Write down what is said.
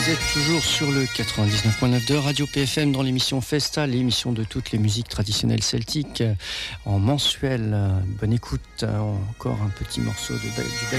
Vous êtes toujours sur le 99.9 de Radio PFM dans l'émission Festa, l'émission de toutes les musiques traditionnelles celtiques en mensuel. Bonne écoute, encore un petit morceau du Black